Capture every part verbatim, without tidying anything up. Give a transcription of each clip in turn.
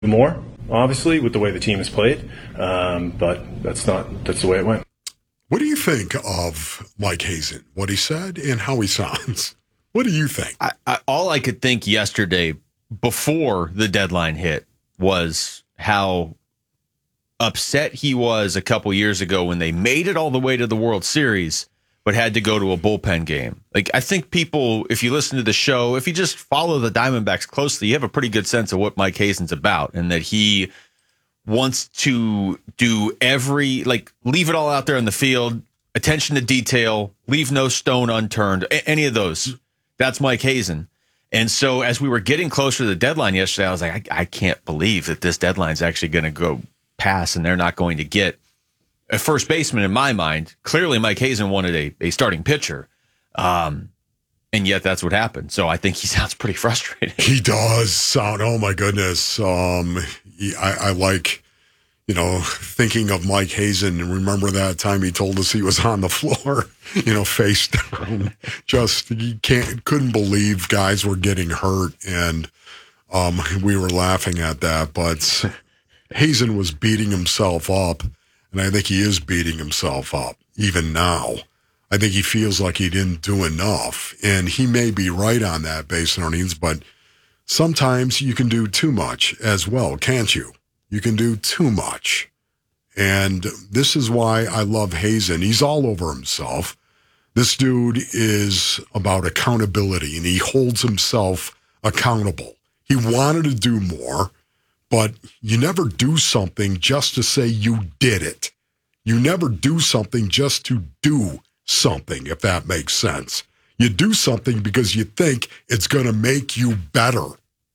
more, obviously, with the way the team has played, um, but that's not that's the way it went. What do you think of Mike Hazen, what he said, and how he sounds? What do you think? I, I, all I could think yesterday before the deadline hit was how upset he was a couple years ago when they made it all the way to the World Series, but had to go to a bullpen game. Like, I think people, if you listen to the show, if you just follow the Diamondbacks closely, you have a pretty good sense of what Mike Hazen's about, and that he wants to do every, like, leave it all out there on the field, attention to detail, leave no stone unturned, a- any of those. That's Mike Hazen. And so as we were getting closer to the deadline yesterday, I was like, I, I can't believe that this deadline's actually going to go pass and they're not going to get a first baseman in my mind. Clearly, Mike Hazen wanted a, a starting pitcher. Um, and yet that's what happened. So I think he sounds pretty frustrated. He does sound, oh my goodness. Um, he, I, I like, you know, thinking of Mike Hazen, and remember that time he told us he was on the floor, you know, face down. Just, he can't, couldn't believe guys were getting hurt. And um, we were laughing at that. But Hazen was beating himself up. And I think he is beating himself up even now. I think he feels like he didn't do enough. And he may be right on that base earnings, but sometimes you can do too much as well, can't you? You can do too much. And this is why I love Hazen. He's all over himself. This dude is about accountability, and he holds himself accountable. He wanted to do more, but you never do something just to say you did it. You never do something just to do something, if that makes sense. You do something because you think it's going to make you better.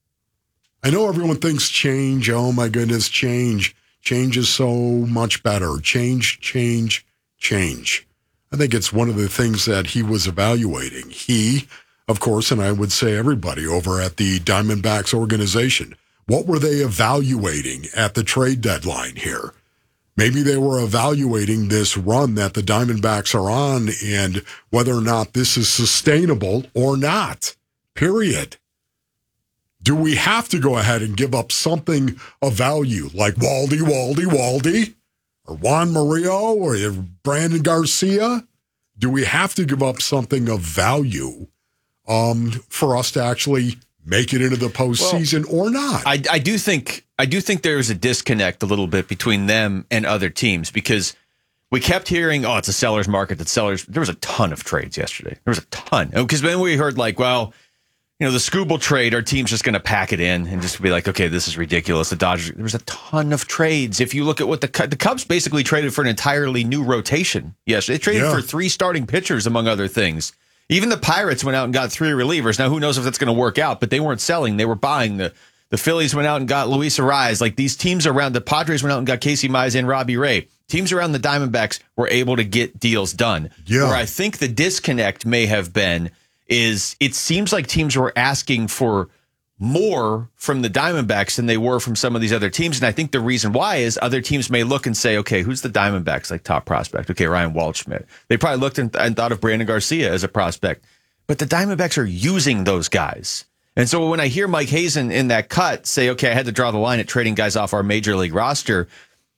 I know everyone thinks change, oh my goodness, change. Change is so much better. Change, change, change. I think it's one of the things that he was evaluating. He, of course, and I would say everybody over at the Diamondbacks organization, what were they evaluating at the trade deadline here? Maybe they were evaluating this run that the Diamondbacks are on and whether or not this is sustainable or not, period. Do we have to go ahead and give up something of value like Waldy, Waldy, Waldy, or Juan Murillo, or Brandon Garcia? Do we have to give up something of value um, for us to actually make it into the postseason well, or not? I, I do think I do think there's a disconnect a little bit between them and other teams, because we kept hearing, oh, it's a seller's market. That sellers. There was a ton of trades yesterday. There was a ton. Because then we heard like, well, you know, the Skubal trade, our team's just going to pack it in and just be like, okay, this is ridiculous. The Dodgers, there was a ton of trades. If you look at what the the Cubs basically traded for an entirely new rotation. Yes, they traded yeah. for three starting pitchers, among other things. Even the Pirates went out and got three relievers. Now, who knows if that's going to work out, but they weren't selling. They were buying. The The Phillies went out and got Luis Arraez. Like, these teams around, the Padres went out and got Casey Mize and Robbie Ray. Teams around the Diamondbacks were able to get deals done. Yeah. Where I think the disconnect may have been is it seems like teams were asking for more from the Diamondbacks than they were from some of these other teams. And I think the reason why is other teams may look and say, okay, who's the Diamondbacks like top prospect? Okay, Ryan Waldschmidt. They probably looked and, and thought of Brandon Garcia as a prospect. But the Diamondbacks are using those guys. And so when I hear Mike Hazen in that cut say, okay, I had to draw the line at trading guys off our major league roster,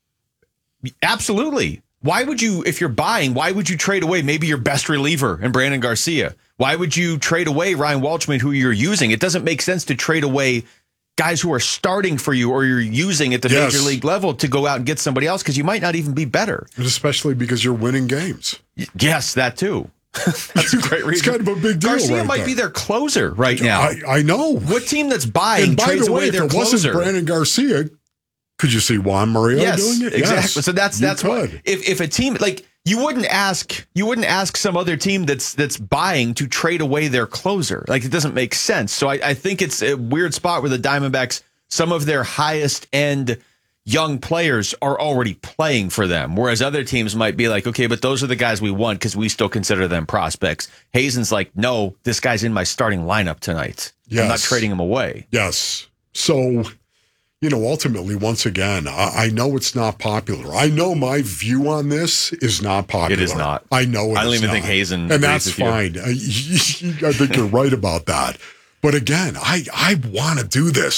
absolutely. Why would you, if you're buying, why would you trade away maybe your best reliever in Brandon Garcia? Why would you trade away Ryan Waldschmidt, who you're using? It doesn't make sense to trade away guys who are starting for you or you're using at the yes. major league level to go out and get somebody else because you might not even be better. And especially because you're winning games. Yes, that too. That's a great reason. It's kind of a big deal. Garcia right might there. be their closer right now. I, I know. What team that's buying and by trades the way, away if their it closer? wasn't Brandon Garcia, could you see Juan Murillo yes, doing it? Exactly. Yes, so that's that's what if if a team like you wouldn't ask you wouldn't ask some other team that's that's buying to trade away their closer. Like, it doesn't make sense. So I, I think it's a weird spot where the Diamondbacks, some of their highest end young players are already playing for them, whereas other teams might be like, okay, but those are the guys we want because we still consider them prospects. Hazen's like, no, this guy's in my starting lineup tonight. Yes. I'm not trading him away. Yes. So, you know, ultimately, once again, I, I know it's not popular. I know my view on this is not popular. It is not. I know it I don't is even not. think Hazen And that's with fine. I, I think you're right about that. But again, I, I want to do this.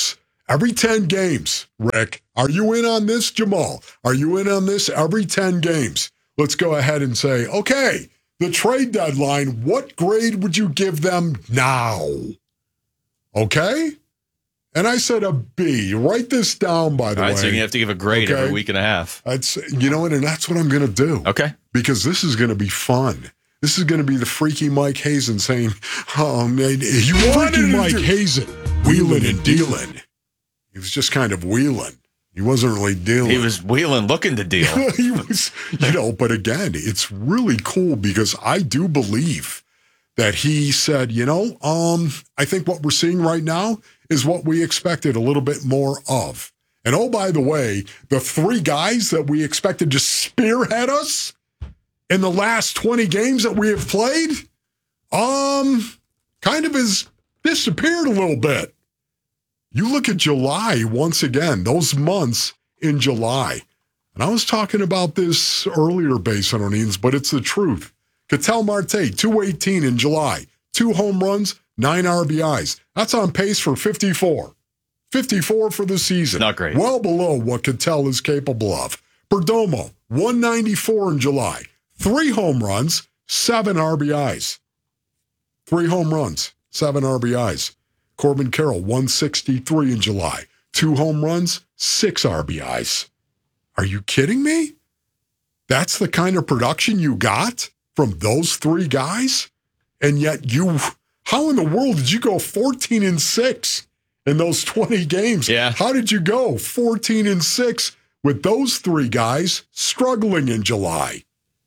Every ten games, Rick. Are you in on this, Jamal? Are you in on this? Every ten games. Let's go ahead and say, okay, the trade deadline, what grade would you give them now? Okay? And I said a B. Write this down, by the All right, way. so you're going to have to give a grade Okay. every week and a half. That's, you know what? And that's what I'm going to do. Okay. Because this is going to be fun. This is going to be the freaky Mike Hazen saying, oh, man, you freaky Mike Hazen, wheeling and dealing. He was just kind of wheeling. He wasn't really dealing. He was wheeling, looking to deal. He was, you know, but again, it's really cool because I do believe that he said, you know, um, I think what we're seeing right now is what we expected a little bit more of. And oh, by the way, the three guys that we expected to spearhead us in the last twenty games that we have played, um, kind of has disappeared a little bit. You look at July once again, those months in July. And I was talking about this earlier, Basinonians, but it's the truth. Ketel Marte, two eighteen in July, two home runs, nine R B Is. That's on pace for fifty-four. fifty-four for the season. Not great. Well below what Ketel is capable of. Perdomo, one ninety-four in July, three home runs, seven R B Is. Three home runs, seven R B Is. Corbin Carroll, one sixty-three in July. Two home runs, six R B Is. Are you kidding me? That's the kind of production you got from those three guys? And yet you, how in the world did you go fourteen and six in those twenty games? Yeah. How did you go fourteen and six with those three guys struggling in July?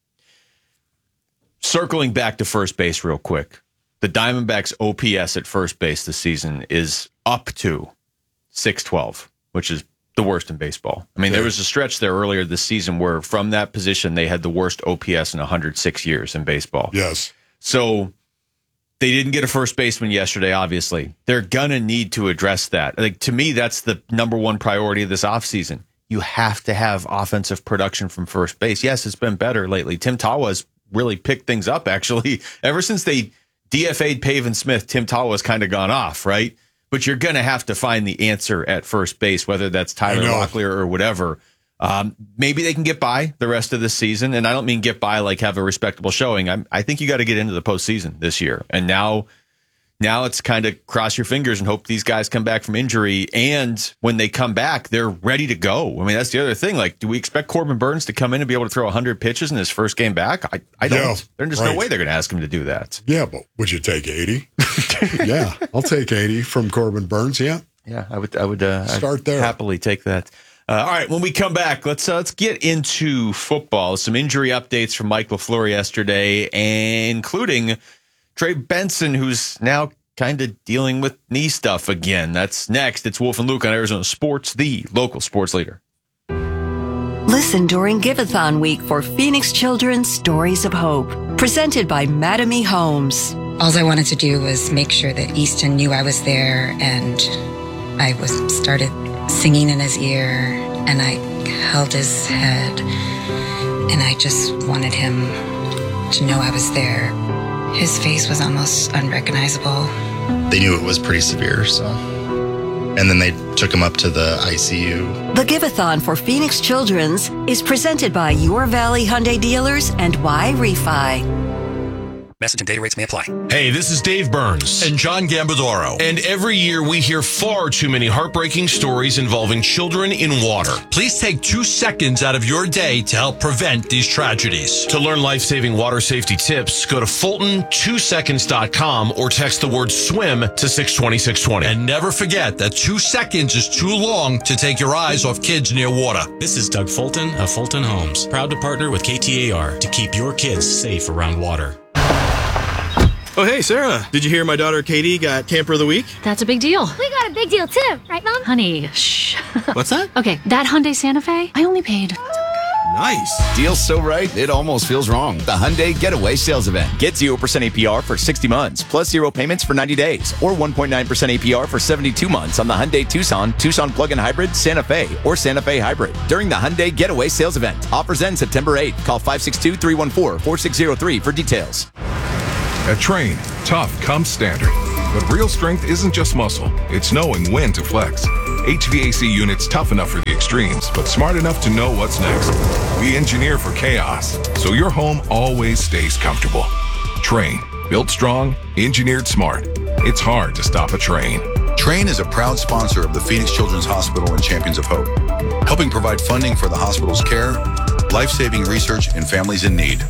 Circling back to first base real quick. The Diamondbacks' O P S at first base this season is up to six twelve, which is the worst in baseball. I mean, Yeah. there was a stretch there earlier this season where from that position, they had the worst O P S in one hundred six years in baseball. Yes. So they didn't get a first baseman yesterday, obviously. They're going to need to address that. Like, to me, that's the number one priority of this offseason. You have to have offensive production from first base. Yes, it's been better lately. Tim Tawa's really picked things up, actually. Ever since they D F A'd Pavin Smith, Tim Tawa's kind of gone off, right? But you're going to have to find the answer at first base, whether that's Tyler Locklear or whatever. Um, maybe they can get by the rest of the season. And I don't mean get by like have a respectable showing. I'm, I think you got to get into the postseason this year. And now, now it's kind of cross your fingers and hope these guys come back from injury. And when they come back, they're ready to go. I mean, that's the other thing. Like, do we expect Corbin Burns to come in and be able to throw one hundred pitches in his first game back? I, I don't. Yeah, There's just right. no way they're going to ask him to do that. Yeah, but would you take eighty? Yeah, I'll take eighty from Corbin Burns. Yeah. Yeah, I would. I would uh, Start I'd there. Happily take that. Uh, all right, when we come back, let's uh, let's get into football. Some injury updates from Mike LaFleur yesterday, including Trey Benson, who's now kind of dealing with knee stuff again. That's next. It's Wolf and Luke on Arizona Sports, the local sports leader. Listen during Giveathon week for Phoenix Children's Stories of Hope, presented by Mattamy Homes. All I wanted to do was make sure that Easton knew I was there, and I was started singing in his ear, and I held his head, and I just wanted him to know I was there. His face was almost unrecognizable. They knew it was pretty severe, so. And then they took him up to the I C U. The Giveathon for Phoenix Children's is presented by Your Valley Hyundai Dealers and Y Refi. Message and data rates may apply. Hey, this is Dave Burns. And John Gambadoro. And every year we hear far too many heartbreaking stories involving children in water. Please take two seconds out of your day to help prevent these tragedies. To learn life-saving water safety tips, go to Fulton two seconds dot com or text the word swim to six two six two zero. And never forget that two seconds is too long to take your eyes off kids near water. This is Doug Fulton of Fulton Homes, proud to partner with K T A R to keep your kids safe around water. Oh, hey, Sarah. Did you hear my daughter Katie got Camper of the Week? That's a big deal. We got a big deal too, right, Mom? Honey, shh. What's that? Okay, that Hyundai Santa Fe, I only paid. Nice. Deal's so right, it almost feels wrong. The Hyundai Getaway Sales Event. Get zero percent A P R for sixty months, plus zero payments for ninety days, or one point nine percent A P R for seventy-two months on the Hyundai Tucson, Tucson Plug-in Hybrid, Santa Fe, or Santa Fe Hybrid. During the Hyundai Getaway Sales Event. Offers end September eighth. Call five six two, three one four, four six zero three for details. At Train, tough comes standard. But real strength isn't just muscle, it's knowing when to flex. H V A C units tough enough for the extremes, but smart enough to know what's next. We engineer for chaos, so your home always stays comfortable. Train, built strong, engineered smart. It's hard to stop a train. Train is a proud sponsor of the Phoenix Children's Hospital and Champions of Hope, helping provide funding for the hospital's care, life-saving research, and families in need.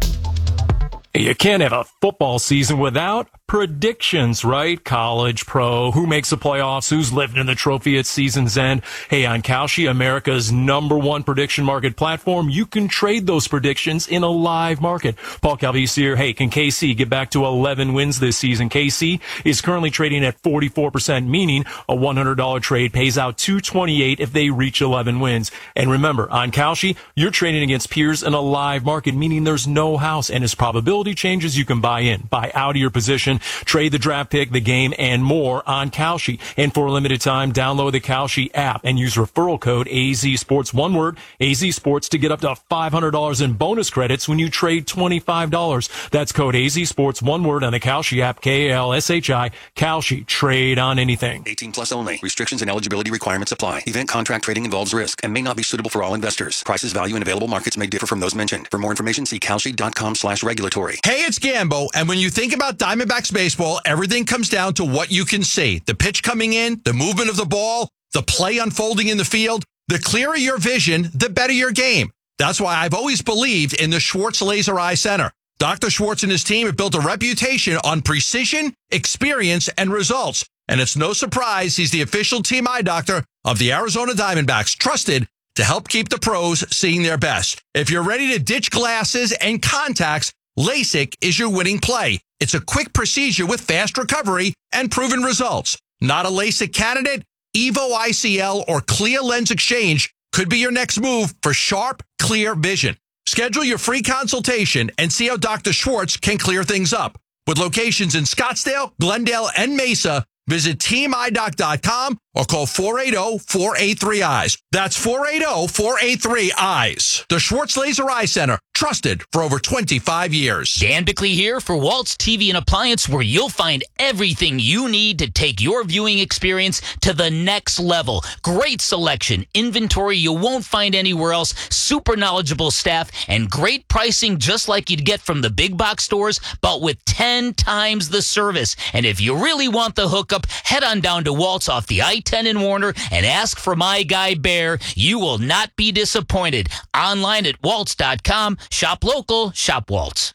You can't have a football season without predictions, right? College, pro, who makes the playoffs, who's living in the trophy at season's end. Hey, on Kalshi, America's number one prediction market platform, you can trade those predictions in a live market. Paul Calvisi here. Hey, can K C get back to eleven wins this season? K C is currently trading at forty-four percent, meaning a one hundred dollars trade pays out two hundred twenty-eight dollars if they reach eleven wins. And remember, on Kalshi, you're trading against peers in a live market, meaning there's no house, and as probability changes, you can buy in, buy out of your position, trade the draft pick, the game, and more on Kalshi. And for a limited time, download the Kalshi app and use referral code A Z Sports, one word, A Z Sports, to get up to five hundred dollars in bonus credits when you trade twenty-five dollars. That's code A Z Sports, one word, on the Kalshi app, K A L S H I, Kalshi. Trade on anything. eighteen plus only. Restrictions and eligibility requirements apply. Event contract trading involves risk and may not be suitable for all investors. Prices, value, and available markets may differ from those mentioned. For more information, see kalshi.com slash regulatory. Hey, it's Gambo, and when you think about Diamondbacks baseball, everything comes down to what you can see. The pitch coming in, the movement of the ball, the play unfolding in the field. The clearer your vision, the better your game. That's why I've always believed in the Schwartz Laser Eye Center. Doctor Schwartz and his team have built a reputation on precision, experience, and results. And it's no surprise he's the official team eye doctor of the Arizona Diamondbacks, trusted to help keep the pros seeing their best. If you're ready to ditch glasses and contacts, LASIK is your winning play. It's a quick procedure with fast recovery and proven results. Not a LASIK candidate? Evo I C L or Clear Lens Exchange could be your next move for sharp, clear vision. Schedule your free consultation and see how Doctor Schwartz can clear things up. With locations in Scottsdale, Glendale, and Mesa, visit team eye doc dot com or call four eight zero, four eight three, eyes. That's four eight zero, four eight three, eyes. The Schwartz Laser Eye Center, trusted for over twenty-five years. Dan Bickley here for Waltz T V and Appliance, where you'll find everything you need to take your viewing experience to the next level. Great selection, inventory you won't find anywhere else, super knowledgeable staff, and great pricing just like you'd get from the big box stores, but with ten times the service. And if you really want the hookup, head on down to Waltz off the I ten in Warner and ask for my guy Bear. You will not be disappointed. Online at waltz dot com. Shop local, shop Waltz.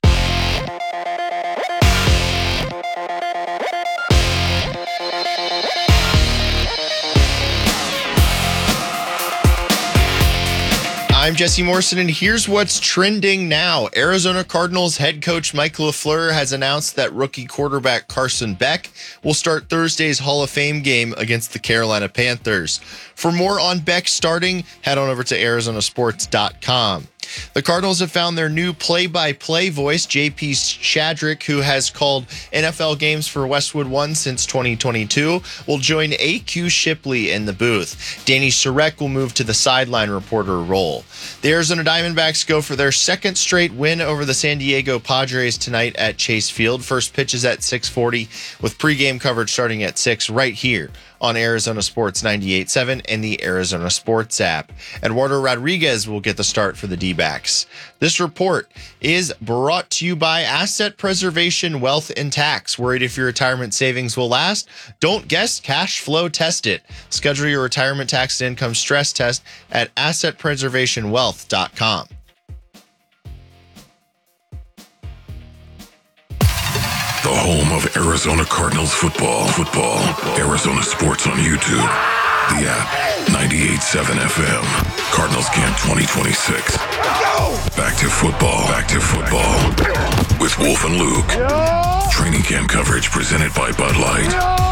I'm Jesse Morrison, and here's what's trending now. Arizona Cardinals head coach Mike LaFleur has announced that rookie quarterback Carson Beck will start Thursday's Hall of Fame game against the Carolina Panthers. For more on Beck starting, head on over to arizona sports dot com. The Cardinals have found their new play-by-play voice, J P Shadrick, who has called N F L games for Westwood One since twenty twenty-two, will join A Q Shipley in the booth. Danny Surek will move to the sideline reporter role. The Arizona Diamondbacks go for their second straight win over the San Diego Padres tonight at Chase Field. First pitch is at six forty, with pregame coverage starting at six right here on Arizona Sports ninety-eight point seven and the Arizona Sports app. Eduardo Rodriguez will get the start for the D-backs. This report is brought to you by Asset Preservation Wealth and Tax. Worried if your retirement savings will last? Don't guess, cash flow test it. Schedule your retirement tax and income stress test at asset preservation wealth dot com. The home of Arizona Cardinals football. Football. Arizona Sports on YouTube. The app. ninety-eight point seven F M. Cardinals Camp twenty twenty-six. Back to football. Back to football. With Wolf and Luke. Training camp coverage presented by Bud Light.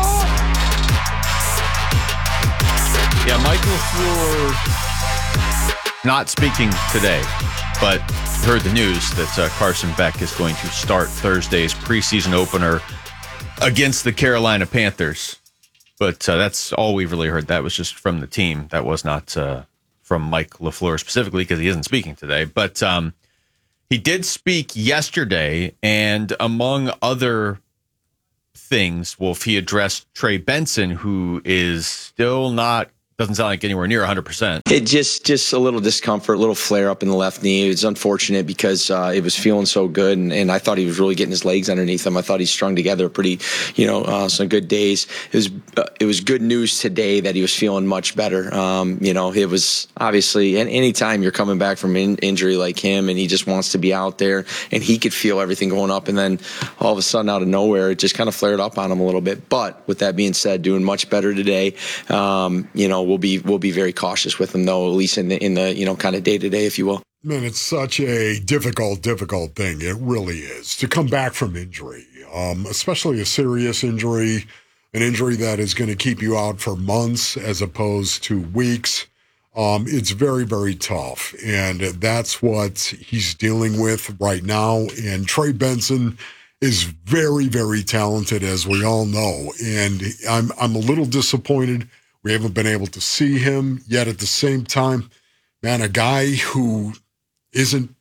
Yeah, Mike LaFleur not speaking today, but heard the news that uh, Carson Beck is going to start Thursday's preseason opener against the Carolina Panthers. But uh, that's all we've really heard. That was just from the team. That was not uh, from Mike LaFleur specifically, because he isn't speaking today. But um, he did speak yesterday, and among other things, Wolf, he addressed Trey Benson, who is still not, doesn't sound like anywhere near one hundred percent. It just, just a little discomfort, a little flare up in the left knee. It's unfortunate because uh, it was feeling so good, and, and I thought he was really getting his legs underneath him. I thought he strung together pretty, you know, uh, some good days. It was, uh, it was good news today that he was feeling much better. Um, you know, it was obviously, and anytime you're coming back from an injury like him, and he just wants to be out there, and he could feel everything going up, and then all of a sudden, out of nowhere, it just kind of flared up on him a little bit. But with that being said, doing much better today. Um, you know, we'll be we'll be very cautious with him, though, at least in the in the you know kind of day to day, if you will. Man, it's such a difficult, difficult thing. It really is to come back from injury, um, especially a serious injury, an injury that is going to keep you out for months as opposed to weeks. Um, it's very, very tough, and that's what he's dealing with right now. And Trey Benson is very, very talented, as we all know. And I'm I'm a little disappointed we haven't been able to see him yet. At the same time, man, a guy who isn't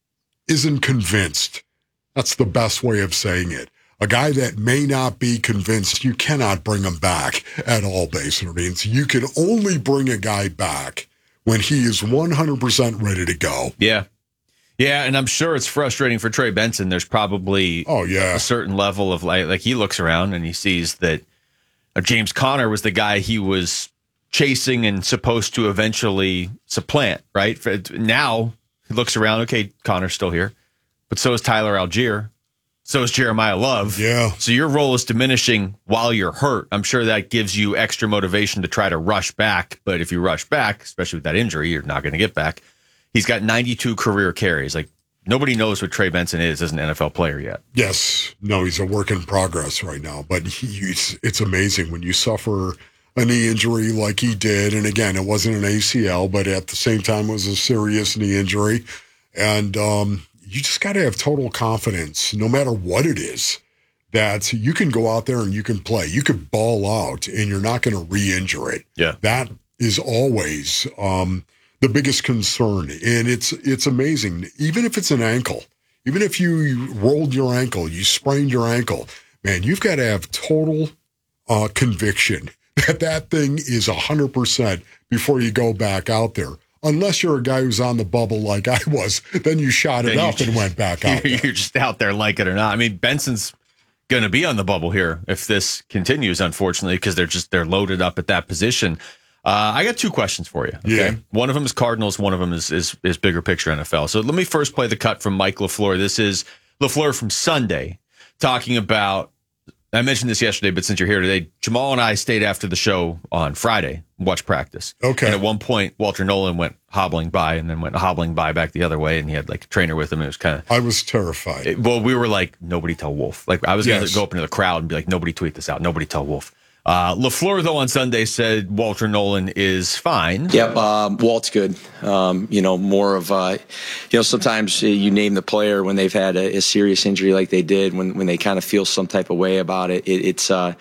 isn't convinced. That's the best way of saying it. A guy that may not be convinced, you cannot bring him back at all, Basin. Means you can only bring a guy back when he is one hundred percent ready to go. Yeah. Yeah, and I'm sure it's frustrating for Trey Benson. There's probably oh, yeah. a certain level of, like, like he looks around and he sees that uh, James Conner was the guy he was chasing and supposed to eventually supplant, right? For, now he looks around, okay, Connor's still here, but so is Tyler Algier. So is Jeremiah Love. Yeah. So your role is diminishing while you're hurt. I'm sure that gives you extra motivation to try to rush back. But if you rush back, especially with that injury, you're not going to get back. He's got ninety-two career carries. Like, nobody knows what Trey Benson is as an N F L player yet. Yes. No, he's a work in progress right now. But he's, it's amazing when you suffer a knee injury like he did. And again, it wasn't an A C L, but at the same time, it was a serious knee injury. And um, you just got to have total confidence, no matter what it is, that you can go out there and you can play. You could ball out and you're not going to re-injure it. Yeah. That is always um, the biggest concern. And it's it's amazing. Even if it's an ankle, even if you rolled your ankle, you sprained your ankle, man, you've got to have total uh, conviction that that thing is one hundred percent before you go back out there. Unless you're a guy who's on the bubble like I was, then you shot it Then you up and just- went back out there. You're just out there, like it or not. I mean, Benson's going to be on the bubble here if this continues, unfortunately, because they're just they're loaded up at that position. Uh, I got two questions for you. Okay? Yeah. One of them is Cardinals. One of them is, is is bigger picture N F L. So let me first play the cut from Mike LaFleur. This is LaFleur from Sunday talking about, I mentioned this yesterday, but since you're here today, Jamal and I stayed after the show on Friday, watched practice. Okay. And at one point, Walter Nolan went hobbling by and then went hobbling by back the other way, and he had like a trainer with him. It was kind of, I was terrified. it, well, we were like, nobody tell Wolf. Like, I was going Yes. to go up into the crowd and be like, nobody tweet this out. Nobody tell Wolf. Uh, LaFleur, though, on Sunday said Walter Nolan is fine. Yep, um, Walt's good. Um, you know, more of, uh, you know, sometimes uh, you name the player when they've had a, a serious injury like they did, when when they kind of feel some type of way about it. it it's, uh,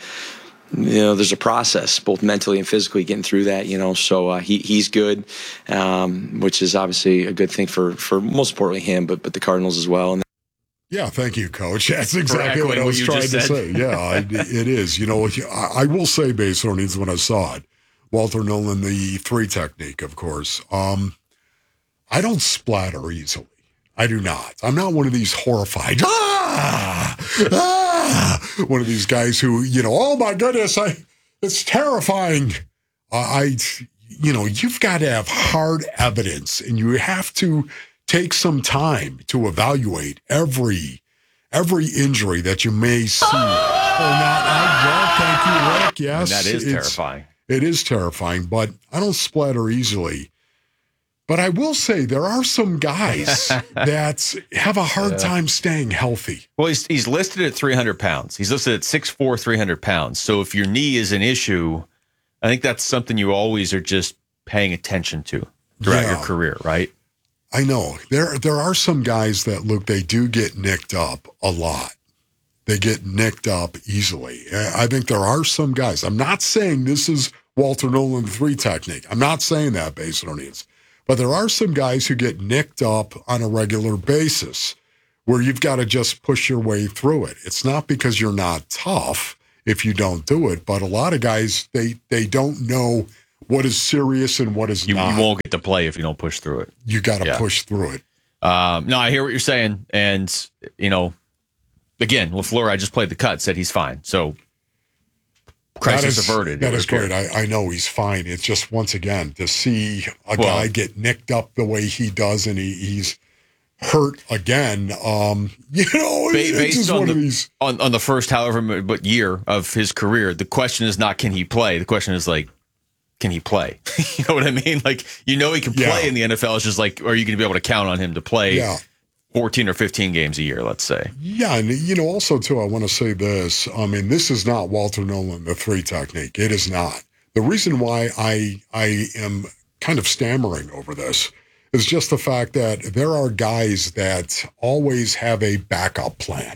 you know, there's a process, both mentally and physically, getting through that, you know. So uh, he he's good, um, which is obviously a good thing for, for most importantly him, but but the Cardinals as well. And Yeah, thank you, Coach. That's exactly echoing what I what was you trying just to said. say. Yeah, I, it is. You know, I, I will say, based on when I saw it, Walter Nolan, the three technique, of course. Um, I don't splatter easily. I do not. I'm not one of these horrified, ah, ah, one of these guys who, you know, oh my goodness, I, it's terrifying. Uh, I, you know, you've got to have hard evidence, and you have to take some time to evaluate every every injury that you may see. Or not. I, well, thank you, Rick. Yes, And that is it's- terrifying. It is terrifying, but I don't splatter easily. But I will say there are some guys that have a hard Yeah. time staying healthy. Well, he's he's listed at three hundred pounds. He's listed at six foot four, three hundred pounds. So if your knee is an issue, I think that's something you always are just paying attention to throughout Yeah. your career, right? I know. There there are some guys that, look, they do get nicked up a lot. They get nicked up easily. I think there are some guys. I'm not saying this is Walter Nolan three technique. I'm not saying that based on it. But there are some guys who get nicked up on a regular basis where you've got to just push your way through it. It's not because you're not tough. if you don't do it. But a lot of guys, they they don't know what is serious and what is you, not. You won't get to play if you don't push through it. You got to Yeah. push through it. Um, no, I hear what you're saying. And, you know, again, LaFleur, I just played the cut, said he's fine. So, crisis That is- averted. That It is was good. great. I, I know he's fine. It's just, once again, to see a Well- guy get nicked up the way he does and he, he's hurt again, um, you know, Ba- it's based just on one the, of these. on, on the first however m- but year of his career, the question is not can he play? The question is like, can he play? You know what I mean? Like, you know he can play Yeah. in the N F L. It's just like, are you going to be able to count on him to play Yeah. fourteen or fifteen games a year, let's say? Yeah, and you know, also too, I want to say this. I mean, this is not Walter Nolan, the three technique. It is not. The reason why I I am kind of stammering over this is just the fact that there are guys that always have a backup plan.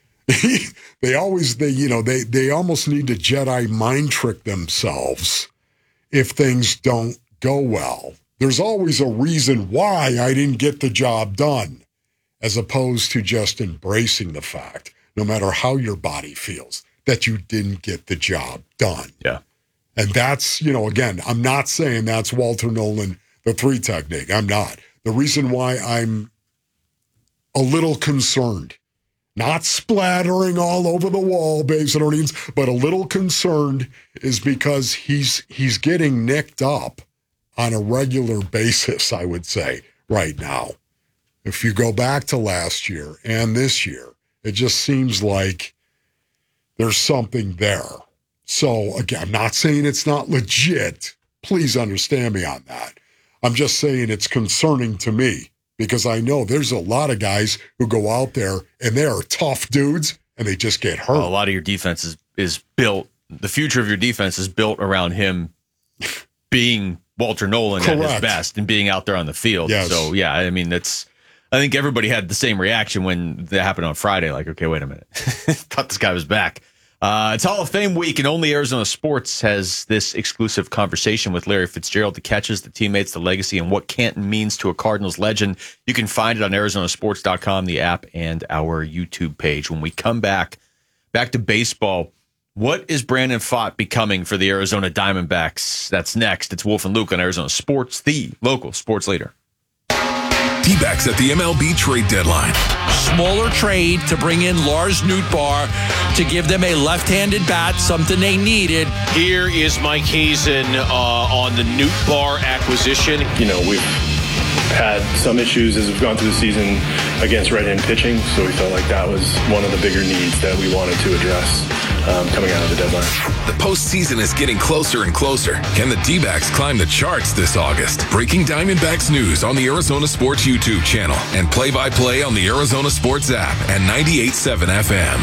they always they you know they they almost need to Jedi mind trick themselves if things don't go well. There's always a reason why I didn't get the job done, as opposed to just embracing the fact, no matter how your body feels, that you didn't get the job done. Yeah. And that's, you know, again, I'm not saying that's Walter Nolan, the three technique. I'm not. The reason why I'm a little concerned, not splattering all over the wall, babes and orleans, but a little concerned is because he's he's getting nicked up on a regular basis, I would say, right now. If you go back to last year and this year, it just seems like there's something there. So, again, I'm not saying it's not legit. Please understand me on that. I'm just saying it's concerning to me because I know there's a lot of guys who go out there and they are tough dudes and they just get hurt. Well, a lot of your defense is, is built, the future of your defense is built around him being Walter Nolan at his Correct. best and being out there on the field. Yes. So, yeah, I mean, that's, I think everybody had the same reaction when that happened on Friday. Like, okay, wait a minute. Thought this guy was back. Uh, it's Hall of Fame week, and only Arizona Sports has this exclusive conversation with Larry Fitzgerald, the catches, the teammates, the legacy, and what Canton means to a Cardinals legend. You can find it on Arizona Sports dot com, the app, and our YouTube page. When we come back, back to baseball, what is Brandon Pfaadt becoming for the Arizona Diamondbacks? That's next. It's Wolf and Luke on Arizona Sports, the local sports leader. D-backs at the M L B trade deadline. Smaller trade to bring in Lars Nootbaar to give them a left-handed bat, something they needed. Here is Mike Hazen uh, on the Nootbaar acquisition. You know, we've had some issues as we've gone through the season against right-hand pitching, so we felt like that was one of the bigger needs that we wanted to address um, coming out of the deadline. The postseason is getting closer and closer. Can the D-backs climb the charts this August? Breaking Diamondbacks news on the Arizona Sports YouTube channel and play-by-play on the Arizona Sports app and ninety-eight point seven F M.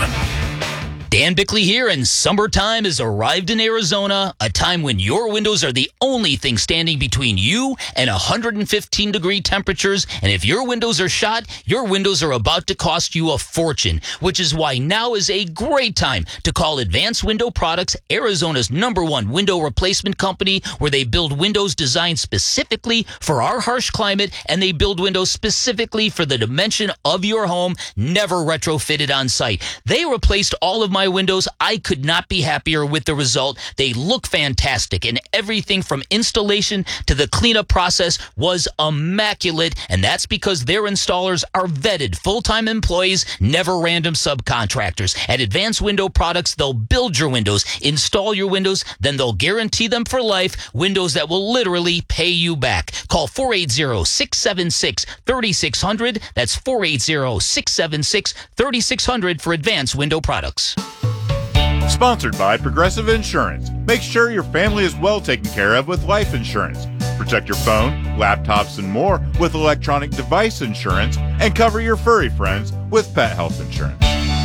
Dan Bickley here, and summertime has arrived in Arizona, a time when your windows are the only thing standing between you and one hundred fifteen degree temperatures. And if your windows are shot, your windows are about to cost you a fortune, which is why now is a great time to call Advanced Window Products, Arizona's number one window replacement company, where they build windows designed specifically for our harsh climate, and they build windows specifically for the dimension of your home, never retrofitted on site. They replaced all of my windows. I could not be happier with the result. They look fantastic, and everything from installation to the cleanup process was immaculate, and that's because their installers are vetted full-time employees, never random subcontractors. At Advanced Window Products, they'll build your windows, install your windows, then they'll guarantee them for life, windows that will literally pay you back. Call four eight zero, six seven six, three six zero zero. That's four eight zero, six seven six, three six zero zero for Advanced Window Products. Sponsored by Progressive Insurance. Make sure your family is well taken care of with life insurance. Protect your phone, laptops, and more with electronic device insurance, and cover your furry friends with pet health insurance.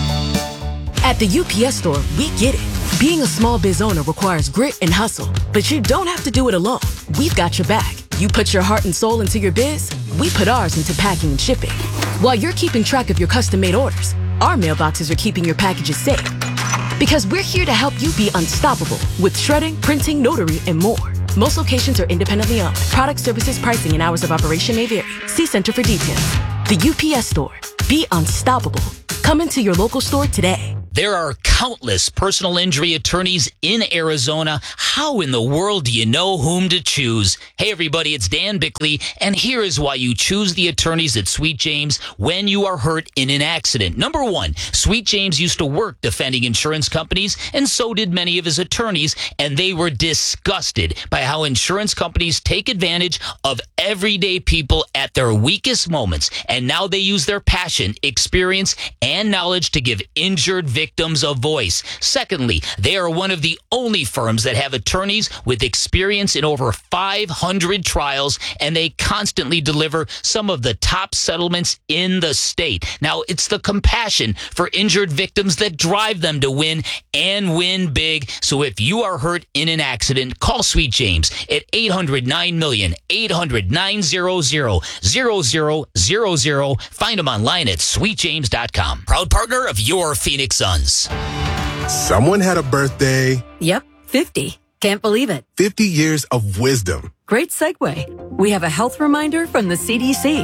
At the U P S Store, we get it. Being a small biz owner requires grit and hustle, but you don't have to do it alone. We've got your back. You put your heart and soul into your biz, we put ours into packing and shipping. While you're keeping track of your custom-made orders, our mailboxes are keeping your packages safe. Because we're here to help you be unstoppable with shredding, printing, notary, and more. Most locations are independently owned. Product, services, pricing, and hours of operation may vary. See Center for details. The U P S Store. Be unstoppable. Come into your local store today. There are countless personal injury attorneys in Arizona. How in the world do you know whom to choose? Hey, everybody, it's Dan Bickley, and here is why you choose the attorneys at Sweet James when you are hurt in an accident. Number one, Sweet James used to work defending insurance companies, and so did many of his attorneys, and they were disgusted by how insurance companies take advantage of everyday people at their weakest moments, and now they use their passion, experience, and knowledge to give injured victims a voice. Secondly, they are one of the only firms that have attorneys with experience in over five hundred trials, and they constantly deliver some of the top settlements in the state. Now, it's the compassion for injured victims that drive them to win and win big. So if you are hurt in an accident, call Sweet James at eight hundred nine million, eight hundred nine hundred, zero zero zero zero. Find them online at sweet james dot com. Proud partner of your Phoenix Suns. Someone had a birthday. Yep, fifty. Can't believe it. fifty years of wisdom. Great segue. We have a health reminder from the C D C.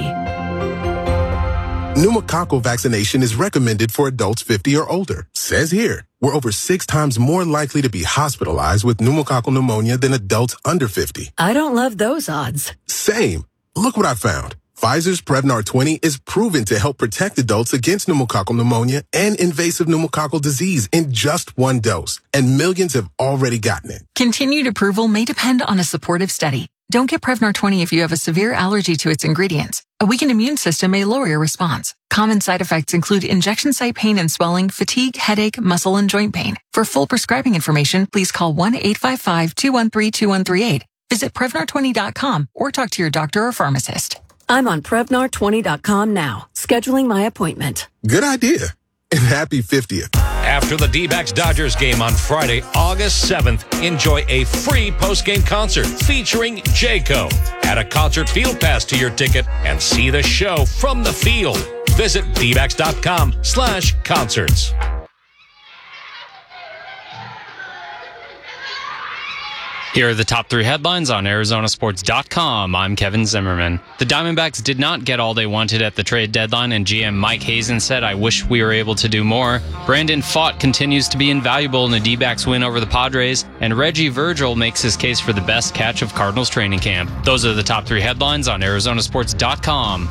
Pneumococcal vaccination is recommended for adults fifty or older. Says here, we're over six times more likely to be hospitalized with pneumococcal pneumonia than adults under fifty. I don't love those odds. Same. Look what I found. Pfizer's Prevnar twenty is proven to help protect adults against pneumococcal pneumonia and invasive pneumococcal disease in just one dose, and millions have already gotten it. Continued approval may depend on a supportive study. Don't get Prevnar twenty if you have a severe allergy to its ingredients. A weakened immune system may lower your response. Common side effects include injection site pain and swelling, fatigue, headache, muscle, and joint pain. For full prescribing information, please call one eight five five, two one three, two one three eight. Visit Prevnar twenty dot com or talk to your doctor or pharmacist. I'm on Prevnar twenty dot com now, scheduling my appointment. Good idea. And happy fiftieth. After the D-backs Dodgers game on Friday, August seventh, enjoy a free post-game concert featuring Jayco. Add a concert field pass to your ticket and see the show from the field. Visit D backs dot com slash concerts. Here are the top three headlines on Arizona Sports dot com. I'm Kevin Zimmerman. The Diamondbacks did not get all they wanted at the trade deadline, and G M Mike Hazen said, "I wish we were able to do more." Brandon Pfaadt continues to be invaluable in the D-backs win over the Padres, and Reggie Virgil makes his case for the best catch of Cardinals training camp. Those are the top three headlines on Arizona Sports dot com.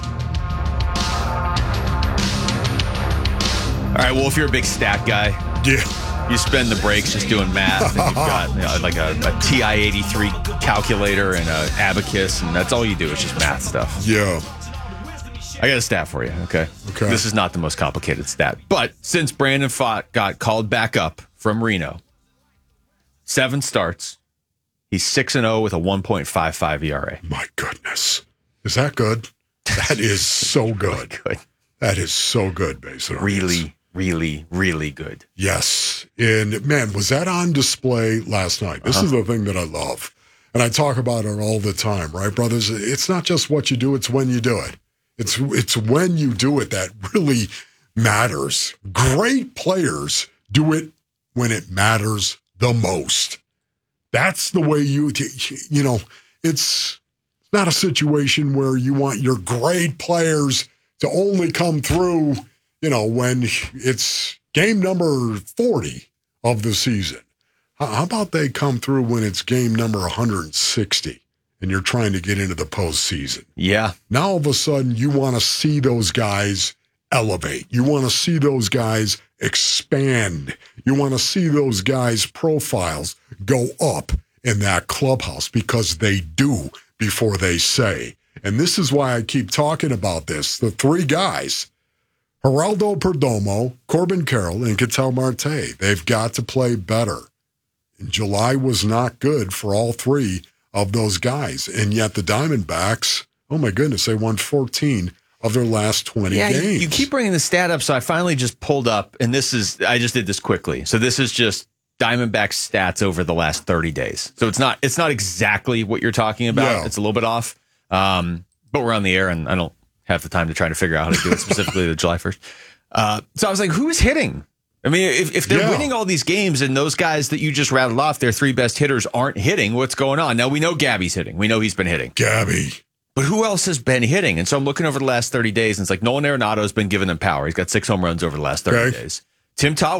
All right, well, if you're a big stat guy, yeah. You spend the breaks just doing math, and you've got you know, like a, a T I eighty-three calculator and an abacus, and that's all you do is just math stuff. Yeah. I got a stat for you, okay? Okay. This is not the most complicated stat, but since Brandon Pfaadt got called back up from Reno, seven starts, he's six and oh with a one point five five E R A. My goodness. Is that good? That is so good. good. That is so good, basically. Really Really, really good. Yes. And man, was that on display last night? This uh-huh. is the thing that I love. And I talk about it all the time, right, brothers? It's not just what you do, it's when you do it. It's it's when you do it that really matters. Great players do it when it matters the most. That's the way you, you know, it's not a situation where you want your great players to only come through, you know, when it's game number forty of the season. How about they come through when it's game number one hundred sixty and you're trying to get into the postseason? Yeah. Now all of a sudden you want to see those guys elevate. You want to see those guys expand. You want to see those guys' profiles go up in that clubhouse because they do before they say. And this is why I keep talking about this. The three guys, Geraldo Perdomo, Corbin Carroll, and Ketel Marte, they've got to play better. And July was not good for all three of those guys. And yet the Diamondbacks, oh my goodness, they won fourteen of their last twenty yeah, games. You, you keep bringing the stat up, so I finally just pulled up, and this is, I just did this quickly. So this is just Diamondbacks stats over the last thirty days. So it's not it's not exactly what you're talking about. Yeah. It's a little bit off. Um, but we're on the air, and I don't have the time to try to figure out how to do it specifically to July first. Uh, so I was like, who's hitting? I mean, if, if they're Yeah. winning all these games and those guys that you just rattled off, their three best hitters aren't hitting, what's going on? Now, we know Gabby's hitting. We know he's been hitting. Gabby. But who else has been hitting? And so I'm looking over the last thirty days, and it's like Nolan Arenado's been giving them power. He's got six home runs over the last thirty Okay. days. Tim Tawa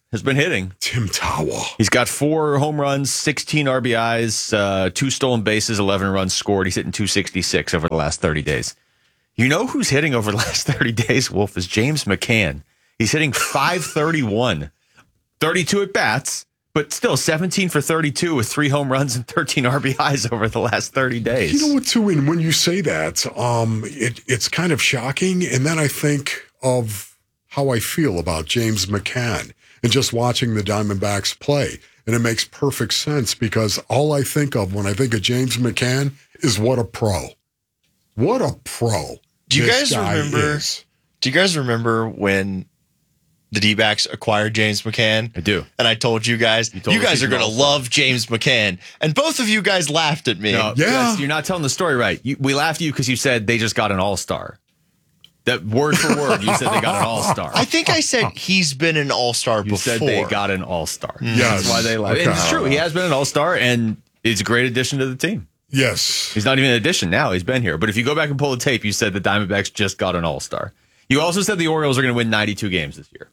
has been hitting. Tim Tawa. He's got four home runs, sixteen R B Is, uh, two stolen bases, eleven runs scored. He's hitting two sixty-six over the last thirty days. You know who's hitting over the last thirty days, Wolf, is James McCann. He's hitting five thirty-one, thirty-two at bats, but still seventeen for thirty-two with three home runs and thirteen R B Is over the last thirty days. You know what, too, and when you say that, um, it, it's kind of shocking. And then I think of how I feel about James McCann and just watching the Diamondbacks play. And it makes perfect sense because all I think of when I think of James McCann is what a pro. What a pro. Do you this guys guy remember? is. Do you guys remember when the D-backs acquired James McCann? I do. And I told you guys, you, told you us guys he's are going to an all-star. love James McCann. And both of you guys laughed at me. No, that's- you're not telling the story right. You, we laughed at you because you said they just got an all-star. That word for word, you said they got an all-star. I think I said he's been an all-star You before. said they got an all-star. Yes. That's why they laughed. Okay. It's true. He has been an all-star, and he's a great addition to the team. Yes. He's not even an addition now. He's been here. But if you go back and pull the tape, you said the Diamondbacks just got an all-star. You also said the Orioles are going to win ninety-two games this year.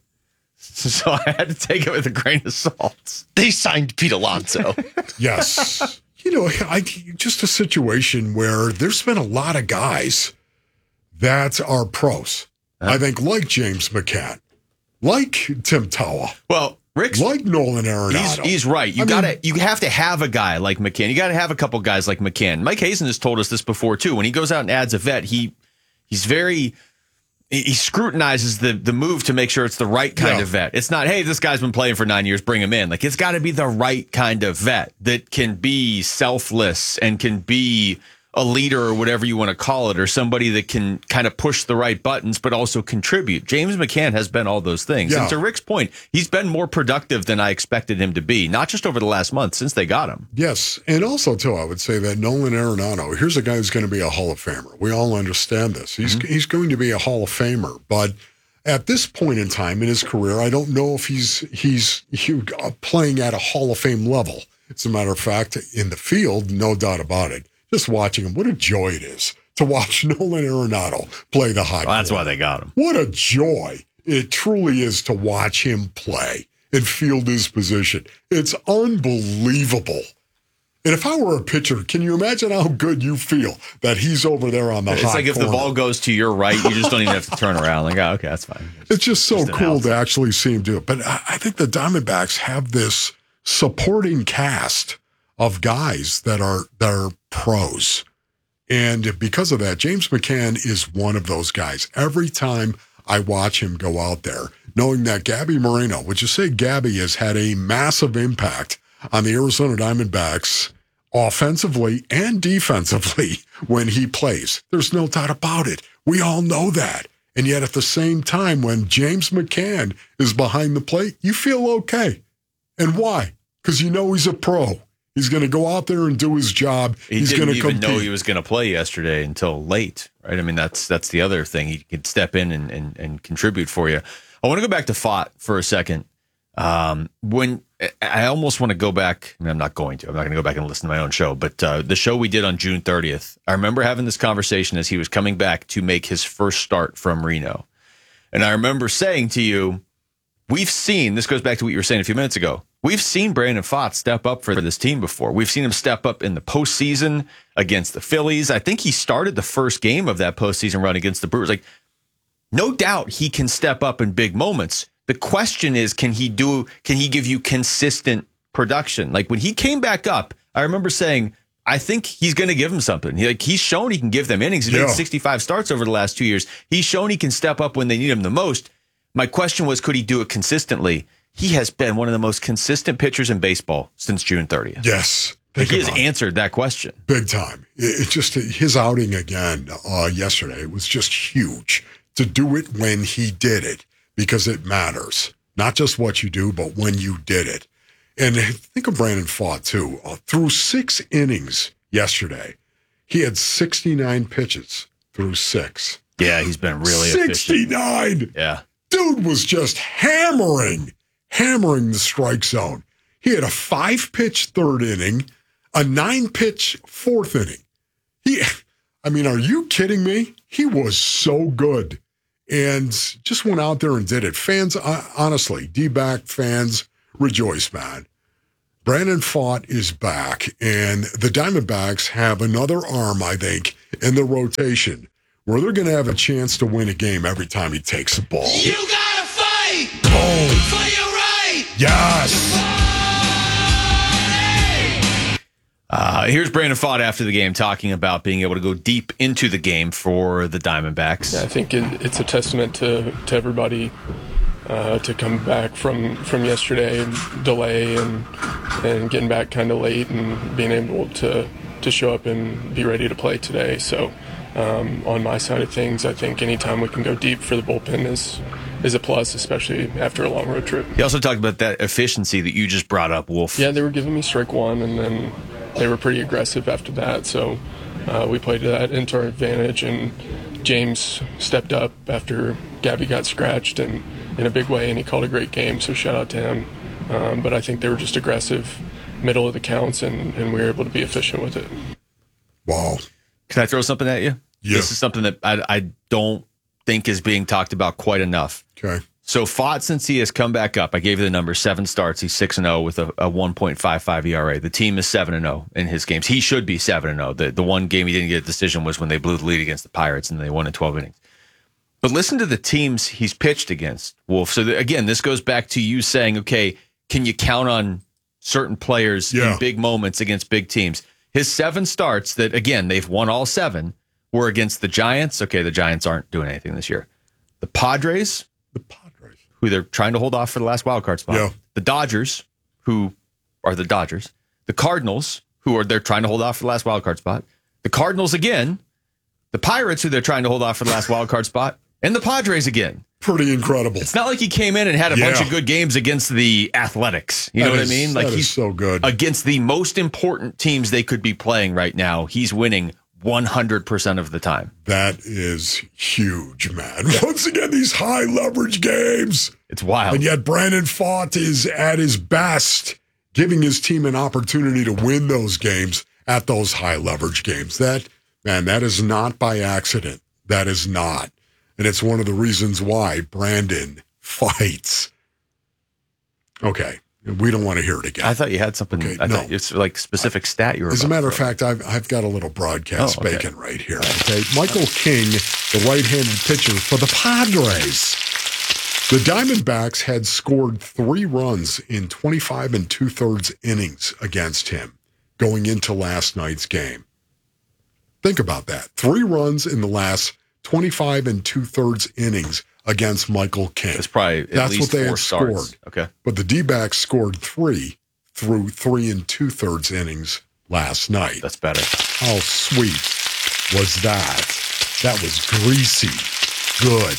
So I had to take it with a grain of salt. They signed Pete Alonso. Yes. You know, I, just a situation where there's been a lot of guys that are pros. I think like James McCann, like Tim Tawa. Well, Rick's like Nolan Arenado. He's, he's right. You I gotta, mean- you have to have a guy like McCann. You got to have a couple guys like McCann. Mike Hazen has told us this before too. When he goes out and adds a vet, he he's very he he scrutinizes the the move to make sure it's the right kind Yeah. of vet. It's not, hey, this guy's been playing for nine years, bring him in. Like it's got to be the right kind of vet that can be selfless and can be a leader or whatever you want to call it, or somebody that can kind of push the right buttons, but also contribute. James McCann has been all those things. Yeah. And to Rick's point, he's been more productive than I expected him to be, not just over the last month since they got him. Yes. And also, too, I would say that Nolan Arenado, here's a guy who's going to be a Hall of Famer. We all understand this. He's, Mm-hmm. he's going to be a Hall of Famer. But at this point in time in his career, I don't know if he's, he's he, uh, playing at a Hall of Fame level. As a matter of fact, in the field, no doubt about it. Just watching him, what a joy it is to watch Nolan Arenado play the high. Well, that's corner. why they got him. What a joy it truly is to watch him play and field his position. It's unbelievable. And if I were a pitcher, can you imagine how good you feel that he's over there on the It's hot like if corner? the ball goes to your right, you just don't even have to turn around. Like, oh, okay, that's fine. It's just so Just an cool out. to actually see him do it. But I I think the Diamondbacks have this supporting cast of guys that are that are pros. And because of that, James McCann is one of those guys. Every time I watch him go out there, knowing that Gabby Moreno, would you say Gabby has had a massive impact on the Arizona Diamondbacks offensively and defensively when he plays. There's no doubt about it. We all know that. And yet at the same time, when James McCann is behind the plate, you feel okay. And why? Because you know he's a pro. He's going to go out there and do his job. He he's didn't going to even compete. know he was going to play yesterday until late, right? I mean, that's that's the other thing. He could step in and, and, and contribute for you. I want to go back to Fott for a second. Um, when I almost want to go back, I mean, I'm not going to. I'm not going to go back and listen to my own show, but uh, the show we did on June thirtieth, I remember having this conversation as he was coming back to make his first start from Reno. And I remember saying to you, we've seen, this goes back to what you were saying a few minutes ago, we've seen Brandon Pfaadt step up for this team before. We've seen him step up in the postseason against the Phillies. I think he started the first game of that postseason run against the Brewers. Like, no doubt he can step up in big moments. The question is, can he do, can he give you consistent production? Like when he came back up, I remember saying, I think he's going to give him something. He, like he's shown he can give them innings. He Yeah. made sixty-five starts over the last two years. He's shown he can step up when they need him the most. My question was, could he do it consistently? He has been one of the most consistent pitchers in baseball since June thirtieth. Yes. Like, Think he has about it. answered that question. Big time. It, it just, his outing again uh, yesterday was just huge. To do it when he did it, because it matters. Not just what you do, but when you did it. And think of Brandon Pfaadt, too. Uh, through six innings yesterday, he had sixty-nine pitches through six. Yeah, he's been really efficient. sixty-nine! Yeah. Dude was just hammering, hammering the strike zone. He had a five-pitch third inning, a nine-pitch fourth inning. He, I mean, are you kidding me? He was so good and just went out there and did it. Fans, honestly, D-back fans, rejoice, man. Brandon Pfaadt is back, and the Diamondbacks have another arm, I think, in the rotation where they're going to have a chance to win a game every time he takes the ball. You gotta fight Boom. for your right. Yes. Uh, here's Brandon Pfaadt after the game talking about being able to go deep into the game for the Diamondbacks. Yeah, I think it, it's a testament to, to everybody uh, to come back from, from yesterday, delay, and and getting back kind of late and being able to, to show up and be ready to play today. So um, on my side of things, I think anytime we can go deep for the bullpen is is a plus, especially after a long road trip. He also talked about that efficiency that you just brought up, Wolf. Yeah, they were giving me strike one, and then they were pretty aggressive after that. So uh, we played that into our advantage, and James stepped up after Gabby got scratched and in a big way, and he called a great game, so shout out to him. Um, but I think they were just aggressive middle of the counts, and, and we were able to be efficient with it. Wow. Can I throw something at you? Yeah. This is something that I, I don't think is being talked about quite enough. Okay. So Pfaadt, since he has come back up, I gave you the number, seven starts. He's six and oh with a, a one point five five E R A. The team is seven and oh in his games. He should be seven and oh. The, the one game he didn't get a decision was when they blew the lead against the Pirates, and they won in twelve innings. But listen to the teams he's pitched against, Wolf. So the, again, this goes back to you saying, okay, can you count on certain players Yeah. in big moments against big teams? His seven starts that, again, they've won all seven, were against the Giants. Okay, the Giants aren't doing anything this year. The Padres, the Padres, who they're trying to hold off for the last wild card spot. Yeah. The Dodgers, who are the Dodgers. The Cardinals, who are they're trying to hold off for the last wild card spot. The Cardinals again. The Pirates, who they're trying to hold off for the last wild card spot. And the Padres again. Pretty incredible. It's not like he came in and had a Yeah. bunch of good games against the Athletics. You That know what is- I mean? Like that is he's so good. against the most important teams they could be playing right now. He's winning one hundred percent of the time. That is huge, man. Once again, these high leverage games. It's wild. And yet Brandon Pfaadt is at his best, giving his team an opportunity to win those games at those high leverage games. That, man, that is not by accident. That is not. And it's one of the reasons why Brandon fights. Okay. We don't want to hear it again. I thought you had something. Okay, I no. thought it's like specific stat you were As a about matter to of throw. fact, I've, I've got a little broadcast Oh, okay. bacon right here. Okay, Michael King, the right-handed pitcher for the Padres. The Diamondbacks had scored three runs in twenty-five and two-thirds innings against him going into last night's game. Think about that. Three runs in the last twenty-five and two-thirds innings against Michael King. It's probably at That's least what they four had starts. scored. Okay. But the D-backs scored three through three and two-thirds innings last night. That's better. How sweet was that? That was greasy. Good.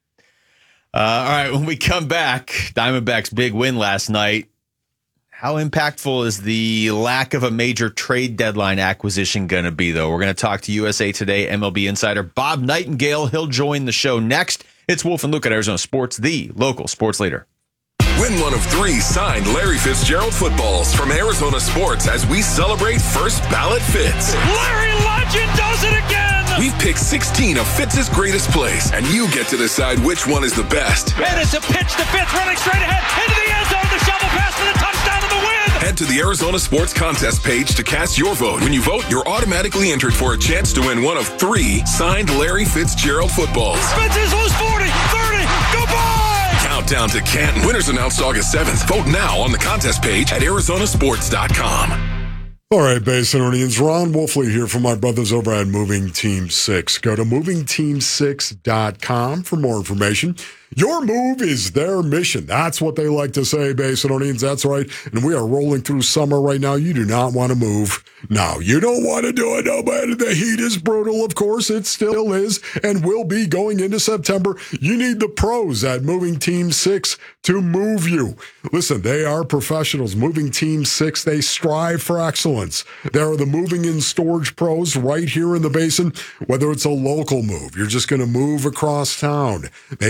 Uh, all right, when we come back, Diamondbacks' big win last night. How impactful is the lack of a major trade deadline acquisition going to be, though? We're going to talk to U S A Today M L B insider Bob Nightingale. He'll join the show next. It's Wolf and Luke at Arizona Sports, the local sports leader. Win one of three signed Larry Fitzgerald footballs from Arizona Sports as we celebrate First Ballot Fitz. Larry Legend does it again! We've picked sixteen of Fitz's greatest plays, and you get to decide which one is the best. And it's a pitch to Fitz running straight ahead into the end zone. The shovel pass for the touchdown and the win! Head to the Arizona Sports contest page to cast your vote. When you vote, you're automatically entered for a chance to win one of three signed Larry Fitzgerald footballs. Fitz is loose forty, thirty, goodbye! Countdown to Canton. Winners announced August seventh. Vote now on the contest page at Arizona Sports dot com. All right, Basinonians, Ron Wolfley here from my brothers over at Moving Team six. Go to moving team six dot com for more information. Your move is their mission. That's what they like to say, Basinonians. That's right. And we are rolling through summer right now. You do not want to move. No, you don't want to do it. No, but the heat is brutal. Of course, it still is and will be going into September. You need the pros at Moving Team six to move you. Listen, they are professionals. Moving Team six, they strive for excellence. They are the moving and storage pros right here in the Basin. Whether it's a local move, you're just going to move across town. Maybe it's long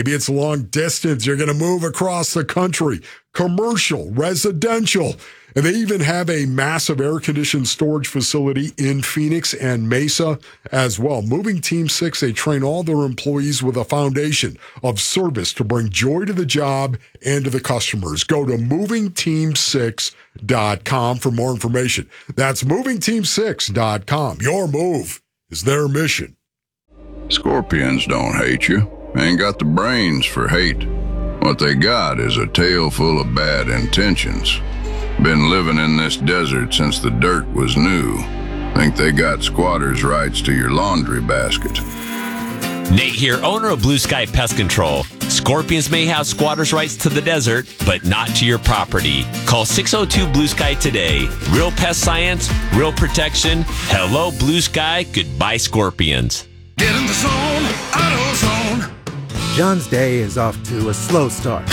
long distance. You're going to move across the country, commercial, residential. And they even have a massive air-conditioned storage facility in Phoenix and Mesa as well. Moving Team six, they train all their employees with a foundation of service to bring joy to the job and to the customers. Go to moving team six dot com for more information. That's moving team six dot com. Your move is their mission. Scorpions don't hate you. Ain't got the brains for hate. What they got is a tail full of bad intentions. Been living in this desert since the dirt was new. Think they got squatters' rights to your laundry basket. Nate here, owner of Blue Sky Pest Control. Scorpions may have squatters' rights to the desert, but not to your property. Call six oh two Blue Sky today. Real pest science, real protection. Hello, Blue Sky. Goodbye, Scorpions. Get in the zone, AutoZone. John's day is off to a slow start.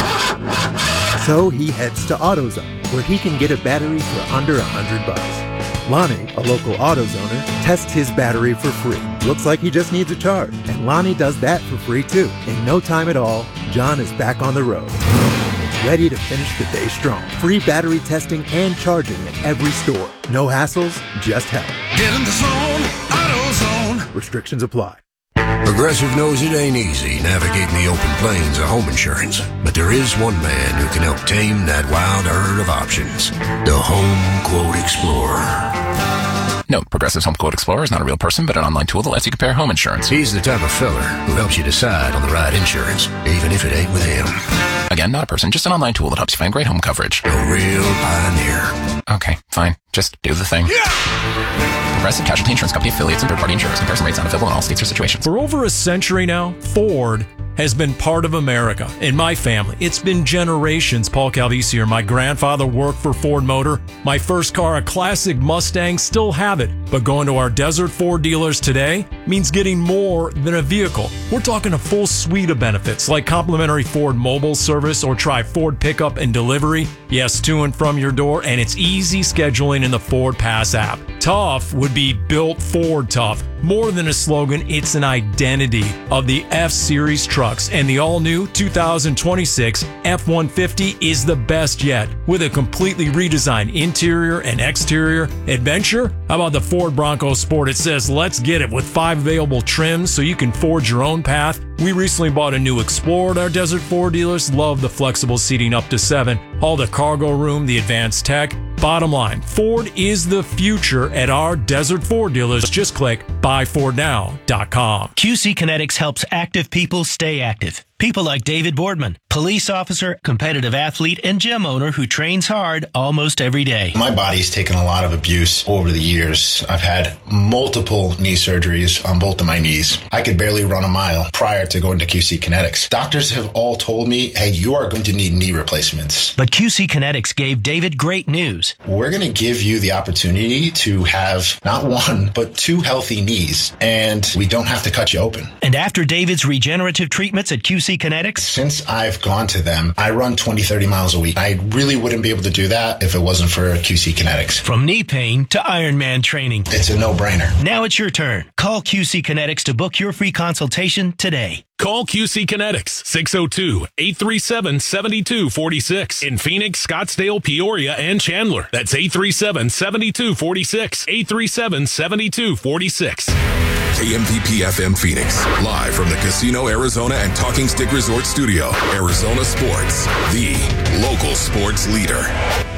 So he heads to AutoZone, where he can get a battery for under a hundred bucks. Lonnie, a local AutoZoner, tests his battery for free. Looks like he just needs a charge, and Lonnie does that for free too. In no time at all, John is back on the road, ready to finish the day strong. Free battery testing and charging at every store. No hassles, just help. Get in the zone, AutoZone. Restrictions apply. Progressive knows it ain't easy navigating the open plains of home insurance, but there is one man who can help tame that wild herd of options. The Home Quote Explorer. Note, Progressive's Home Quote Explorer is not a real person, but an online tool that lets you compare home insurance. He's the type of feller who helps you decide on the right insurance, even if it ain't with him. Again, not a person, just an online tool that helps you find great home coverage. A real pioneer. Okay, fine. Just do the thing. Yeah! Progressive Casualty Insurance Company affiliates and third-party insurers. Comparison rates not available in all states or situations. For over a century now, Ford has been part of America. In my family, it's been generations. Paul Calvisi here. My grandfather worked for Ford Motor. My first car, a classic Mustang, still have it. But going to our Desert Ford dealers today means getting more than a vehicle. We're talking a full suite of benefits like complimentary Ford mobile service or try Ford pickup and delivery. Yes, to and from your door, and it's easy scheduling in the Ford Pass app. Tough would be built Ford tough. More than a slogan, it's an identity of the F-Series trucks, and the all-new two thousand twenty-six F one fifty is the best yet. With a completely redesigned interior and exterior adventure, how about the Ford Bronco Sport? It says, let's get it, with five available trims so you can forge your own path. We recently bought a new Explorer at our Desert Ford dealers. Love the flexible seating up to seven. All the cargo room, the advanced tech. Bottom line, Ford is the future at our Desert Ford dealers. Just click buy ford now dot com. Q C Kinetics helps active people stay active. People like David Boardman, police officer, competitive athlete, and gym owner who trains hard almost every day. My body's taken a lot of abuse over the years. I've had multiple knee surgeries on both of my knees. I could barely run a mile prior to going to Q C Kinetics. Doctors have all told me, hey, you are going to need knee replacements. But Q C Kinetics gave David great news. We're going to give you the opportunity to have not one, but two healthy knees, and we don't have to cut you open. And after David's regenerative treatments at Q C Kinetics? Since I've gone to them, I run twenty, thirty miles a week. I really wouldn't be able to do that if it wasn't for Q C Kinetics. From knee pain to Ironman training. It's a no-brainer. Now it's your turn. Call Q C Kinetics to book your free consultation today. Call Q C Kinetics, six oh two, eight three seven, seven two four six. In Phoenix, Scottsdale, Peoria, and Chandler. That's eight three seven, seven two four six. eight three seven, seven two four six. K M V P F M Phoenix, live from the Casino Arizona and Talking Stick Resort Studio. Arizona Sports, the local sports leader.